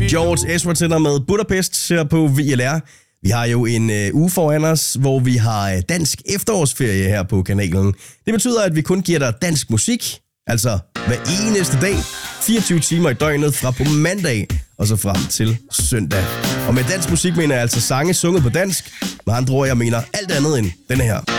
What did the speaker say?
George Ezra med Budapest her på VLR. Vi har jo en uge foran os, hvor vi har dansk efterårsferie her på kanalen. Det betyder, at vi kun giver dig dansk musik, altså hver eneste dag, 24 timer i døgnet fra på mandag og så frem til søndag. Og med dansk musik mener jeg altså sange sunget på dansk. Med andre ord, jeg mener alt andet end denne her.